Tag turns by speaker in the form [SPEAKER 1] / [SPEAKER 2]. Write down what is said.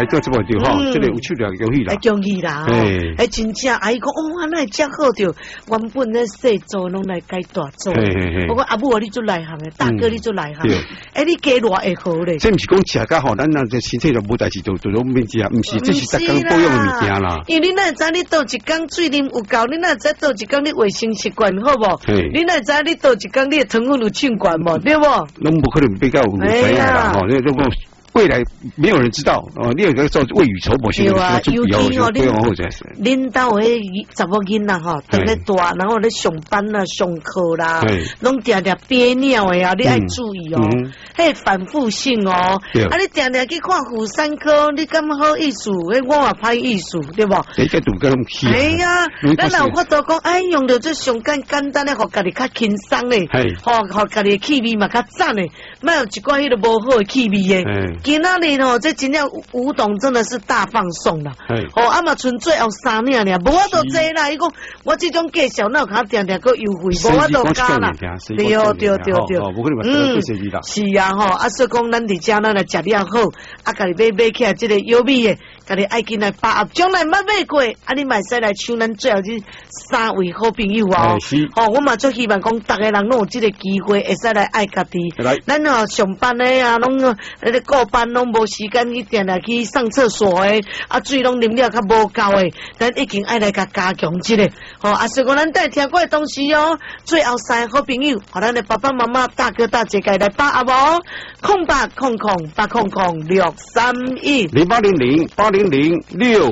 [SPEAKER 1] 来做这么对吼，这个有手了恭喜啦，
[SPEAKER 2] 恭喜啦！哎，真正阿姨讲，哦，那真好着，原本咧细做拢来改大做。我讲阿母你做内行诶，大哥你做内行，哎，你加偌会好咧？
[SPEAKER 1] 这毋是讲食甲吼，咱那这身体就无代志，就拢免食，毋是，这是逐工保养诶物件啦。
[SPEAKER 2] 因为你哪知你倒一工水啉有够，你哪知倒一工你卫生习惯好无？你哪知你倒一工你诶糖分有称管无？对无？
[SPEAKER 1] 拢无可能比较有知影啦，吼，那种未来没有人知道哦。你有个做未雨绸缪，现在
[SPEAKER 2] 尤其哦，恁兜诶查某囡仔吼，等咧大，然后咧上班啦、上课啦，拢定定憋尿诶啊，你爱注意哦，迄反复性哦。啊，你定定去看妇产科，你敢好意思？迄我也歹意思，对无？
[SPEAKER 1] 你个度咁气。
[SPEAKER 2] 哎呀，咱有法度讲，哎，用着这上简单诶，互家己较轻松诶，互家己气味嘛较赞诶，莫有一寡迄个无好诶气味诶。今仔日吼，这真正吴董真的是大放送啦！哦，啊嘛剩最后3领尔，无法度坐啦。伊讲我这种介绍，那有卡定定个优惠，无法度加啦。对，是啊吼，啊所以讲咱伫遮咱来食了好，啊家己买起来这个优美诶，家己爱紧来把握，将来捌买过，啊你嘛使来抢咱最后这3位好朋友哦。哦，我嘛最希望讲，逐个人拢有这个机会，会使来爱家己。咱吼上班诶啊，拢咧顾班拢。无时间去定定去上厕所诶，啊水拢啉了较无够诶，咱已经爱来甲加强一个，吼啊！所以讲咱带听过诶同时哦，最后3个好朋友，互咱诶爸爸妈妈、大哥大姐家来把握哦，0800800631。
[SPEAKER 1] 08008006。